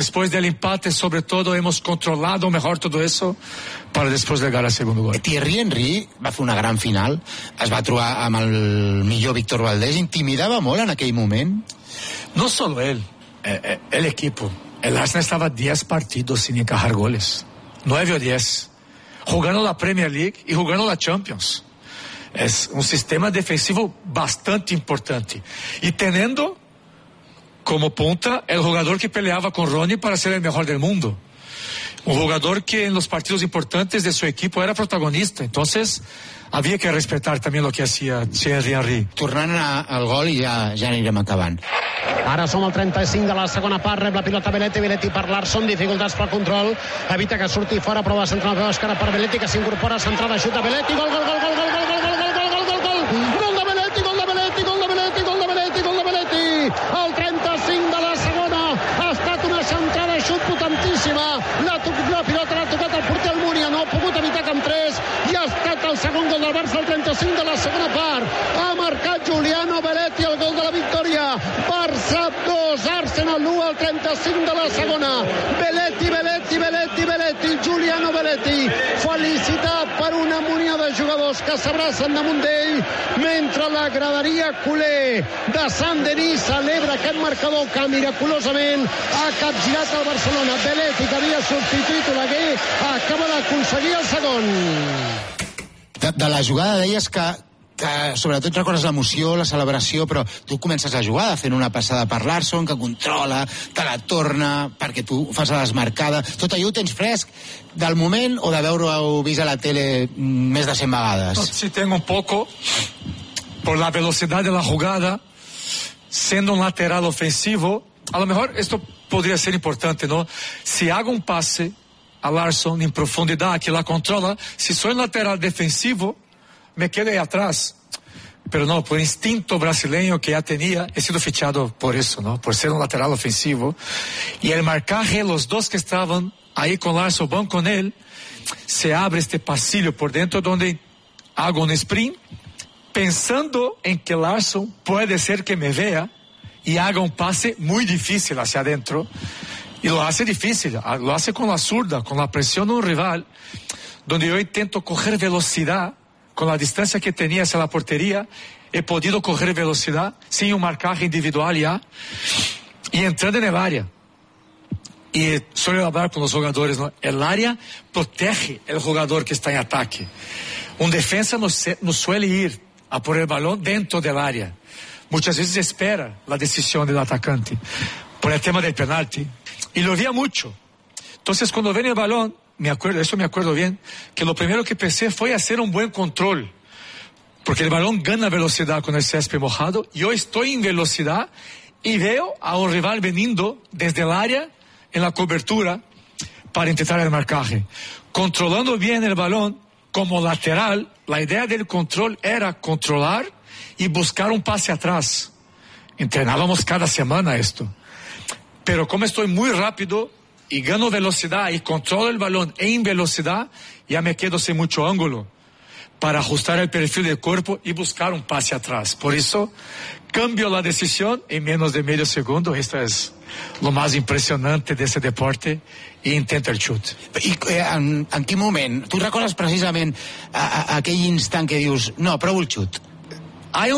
después del empate, sobre todo, hemos controlado mejor todo eso para después llegar al segundo gol. Thierry Henry va fer una gran final, es va trobar amb el millor Víctor Valdés, intimidava molt en aquell moment? No solo él, el equipo. El Arsenal estaba 10 partidos sin encajar goles, 9 o 10, jugando la Premier League y jugando la Champions. Es un sistema defensivo bastante importante. Y teniendo como punta el jugador que peleaba con Ronnie para ser el mejor del mundo. Un jugador que en los partidos importantes de su equipo era protagonista. Entonces, había que respetar también lo que hacía Thierry Henry. Tornant al gol i ja anirem acabant. Ara som al 35 de la segona part, rep la pilota Belletti per Larsson, dificultats pel control, evita que surti fora, prova de centrar la esquerra per Belletti, que s'incorpora, centrada, xuta Belletti, gol de Belletti, el 35 de la segona, ha estat una centrada, xut potentíssima, la pilota l'ha tocat el porter Almunia, no ha pogut evitar que entrés, i ha estat el segon gol del Barça, el 35 de la segona part, ha marcat Giuliano Belletti el gol de la victòria, Barça 2, Arsenal 1 al 35 de la segona. Belletti, Giuliano Belletti, felicitat per una munió de jugadors que s'abracen damunt d'ell, mentre la graderia culer de Saint-Denis celebra aquest marcador que miraculosament ha capgirat el Barcelona. Belletti, que havia substituït Oleguer, acaba d'aconseguir el segon. De la jugada deies que sobretot recordes l'emoció, la celebració, però tu comences la jugada fent una passada per Larsson, que controla, te la torna, perquè tu fas la desmarcada. Tot allò ho tens fresc del moment o de veure-ho vist a la tele més de 100 vegades? Sí, tengo un poco, por la velocidad de la jugada, siendo un lateral ofensivo, a lo mejor esto podría ser importante, ¿no? Si hago un pase a Larsson en profundidad, que la controla, si soy un lateral defensivo, me quedo ahí atrás, pero no, por instinto brasileño que ya tenía, he sido fichado por eso, ¿no? Por ser un lateral ofensivo, y el marcaje, los dos que estaban ahí con Larsson van con él, se abre este pasillo por dentro donde hago un sprint, pensando en que Larsson puede ser que me vea y haga un pase muy difícil hacia adentro, y lo hace difícil, lo hace con la zurda, con la presión de un rival, donde yo intento coger velocidad. Con la distancia que tenía hacia la portería, he podido coger velocidad sin un marcaje individual ya, y entrando en el área. Y suelo hablar con los jugadores, ¿no? El área protege el jugador que está en ataque. Un defensa no suele ir a por el balón dentro del área. Muchas veces espera la decisión del atacante por el tema del penalti. Y lo veía mucho. Entonces, cuando viene el balón, me acuerdo bien, que lo primero que pensé fue hacer un buen control, porque el balón gana velocidad con el césped mojado. Yo estoy en velocidad y veo a un rival veniendo desde el área en la cobertura para intentar el marcaje. Controlando bien el balón como lateral, la idea del control era controlar y buscar un pase atrás. Entrenábamos cada semana esto. Pero como estoy muy rápido y gano velocidad y controlo el balón en velocidad, ya me quedo sin mucho ángulo para ajustar el perfil del cuerpo y buscar un pase atrás. Por eso cambio la decisión en menos de medio segundo. Esto es lo más impressionante de este deporte, i intenta el xut. I en quin moment? Tu recordes precisament aquell instant que dius, no, provo el xut? Hay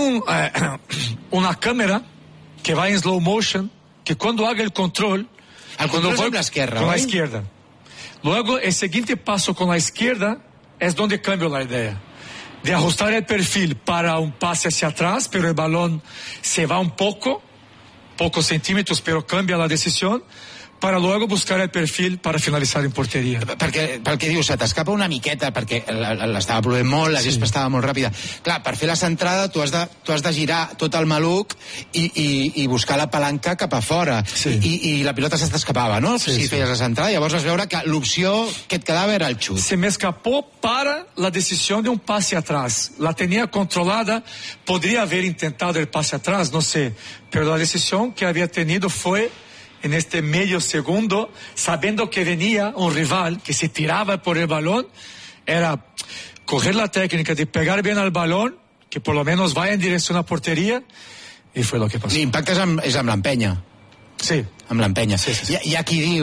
una cámara que va en slow motion, que cuando haga el control, control con la izquierda, con la izquierda. Luego, el siguiente paso con la izquierda es donde cambio la idea. De ajustar el perfil para un pase hacia atrás, pero el balón se va un pocos centímetros, pero cambia la decisión, para luego buscar el perfil para finalitzar en porteria. Perquè dius, se t'escapa una miqueta, perquè l'estava plovent molt, la gespa estava molt ràpida. Clar, per fer la centrada tu has de girar tot el maluc i buscar la palanca cap a fora. I la pilota se t'escapava, no? Si feies la centrada, llavors vas veure que l'opció que et quedava era el xut. Se me escapó para la decisión de un pase atrás. La tenía controlada, podría haber intentado el pase atrás, no sé, pero la decisión que había tenido fue en este medio segundo, sabiendo que venía un rival que se tiraba por el balón, era coger la técnica de pegar bien al balón, que por lo menos vaya en dirección a portería, y fue lo que pasó. L'impacte és amb l'empenya. Sí. Amb l'empenya. Sí. Hi ha qui diu